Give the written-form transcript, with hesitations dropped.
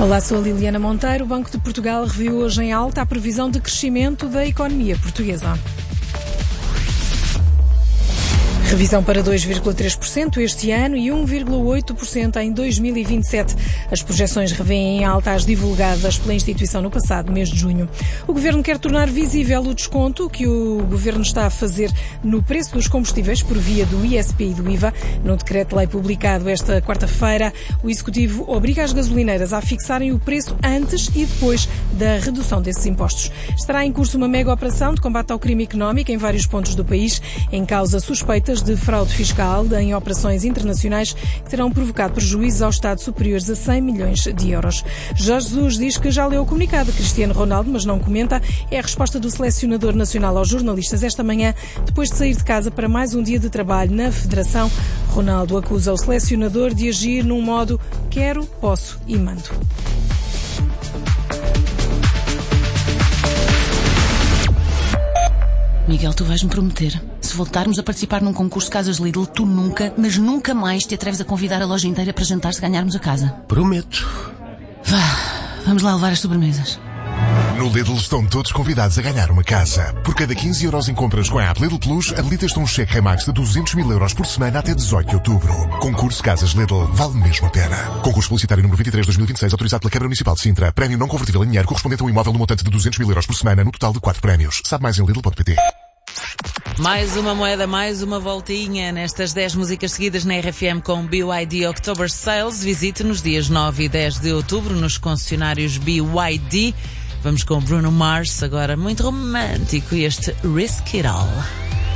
Olá, sou a Liliana Monteiro. O Banco de Portugal reviu hoje em alta a previsão de crescimento da economia portuguesa. Revisão para 2,3% este ano e 1,8% em 2027. As projeções revêem em alta as divulgadas pela instituição no passado mês de junho. O Governo quer tornar visível o desconto que o Governo está a fazer no preço dos combustíveis por via do ISP e do IVA. No decreto-lei publicado esta quarta-feira, o Executivo obriga as gasolineiras a fixarem o preço antes e depois da redução desses impostos. Estará em curso uma mega operação de combate ao crime económico em vários pontos do país, em causa suspeitas de fraude fiscal em operações internacionais que terão provocado prejuízos ao Estado superiores a 100 milhões de euros. Jorge Jesus diz que já leu o comunicado de Cristiano Ronaldo, mas não comenta. É a resposta do selecionador nacional aos jornalistas esta manhã, depois de sair de casa para mais um dia de trabalho na Federação. Ronaldo acusa o selecionador de agir num modo quero, posso e mando. Miguel, tu vais-me prometer, se voltarmos a participar num concurso de casas Lidl, tu nunca, mas nunca mais te atreves a convidar a loja inteira para jantar se ganharmos a casa. Prometo. Vamos lá levar as sobremesas. No Lidl estão todos convidados a ganhar uma casa. Por cada 15 euros em compras com a app Lidl Plus, habilitas-te um cheque Remax de 200 mil euros por semana até 18 de outubro. Concurso Casas Lidl. Vale mesmo a pena. Concurso publicitário número 23/2026, autorizado pela Câmara Municipal de Sintra. Prémio não convertível em dinheiro correspondente a um imóvel no montante de 200 mil euros por semana, no total de 4 prémios. Sabe mais em Lidl.pt. Mais uma moeda, mais uma voltinha nestas 10 músicas seguidas na RFM com BYD October Sales. Visite nos dias 9 e 10 de outubro nos concessionários BYD. Vamos com Bruno Mars, agora muito romântico, e este Risk It All.